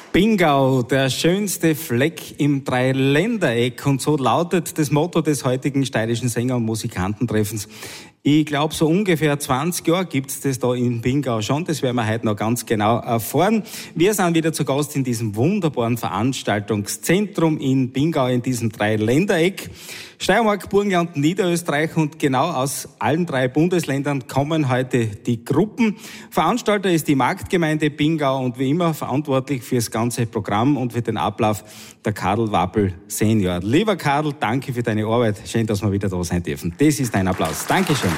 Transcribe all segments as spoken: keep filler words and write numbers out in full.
Pingau, der schönste Fleck im Dreiländereck. Und so lautet das Motto des heutigen steirischen Sänger- und Musikantentreffens. Ich glaube, so ungefähr zwanzig Jahre gibt's das da in Pingau schon. Das werden wir heute noch ganz genau erfahren. Wir sind wieder zu Gast in diesem wunderbaren Veranstaltungszentrum in Pingau, in diesem Dreiländereck. Steiermark, Burgenland, Niederösterreich und genau aus allen drei Bundesländern kommen heute die Gruppen. Veranstalter ist die Marktgemeinde Pingau und wie immer verantwortlich für das ganze Programm und für den Ablauf der Karl Wappel Senior. Lieber Karl, danke für deine Arbeit. Schön, dass wir wieder da sein dürfen. Das ist dein Applaus. Dankeschön.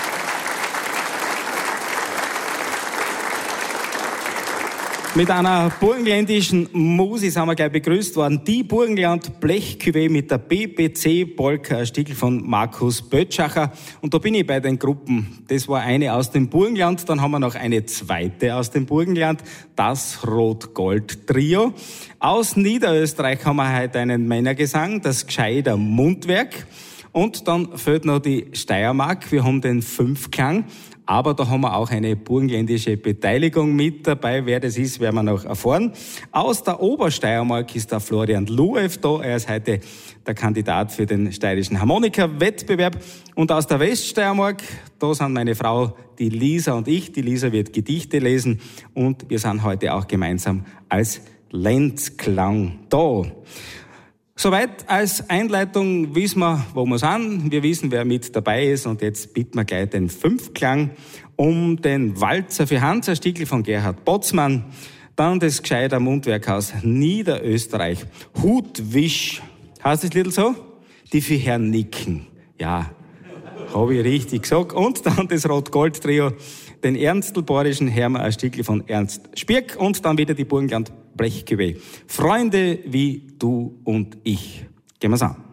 Mit einer burgenländischen Musik sind wir gleich begrüßt worden. Die Burgenland Blechcuvée mit der B B C Polka, ein Stückel von Markus Bötschacher. Und da bin ich bei den Gruppen. Das war eine aus dem Burgenland, dann haben wir noch eine zweite aus dem Burgenland, das Rot-Gold-Trio. Aus Niederösterreich haben wir heute einen Männergesang, das Gscheider Mundwerk. Und dann fehlt noch die Steiermark, wir haben den Fünfklang. Aber da haben wir auch eine burgenländische Beteiligung mit dabei. Wer das ist, werden wir noch erfahren. Aus der Obersteiermark ist der Florian Luev da. Er ist heute der Kandidat für den steirischen Harmonika-Wettbewerb. Und aus der Weststeiermark, da sind meine Frau, die Lisa und ich. Die Lisa wird Gedichte lesen. Und wir sind heute auch gemeinsam als Lenzklang da. Soweit als Einleitung wissen wir, wo wir sind. Wir wissen, wer mit dabei ist. Und jetzt bitten wir gleich den Fünfklang um den Walzer für Hans, ein Stückel von Gerhard Botzmann. Dann das Gscheider Mundwerk aus Niederösterreich. Hutwisch. Heißt das Lied so? Die für Herrn Nicken. Ja, habe ich richtig gesagt. Und dann das Rot-Gold-Trio, den Ernstelborischen Hermer, ein Stückel von Ernst Spirk. Und dann wieder die Burgenland Blechcuvée. Freunde wie du und ich. Gehen wir's an.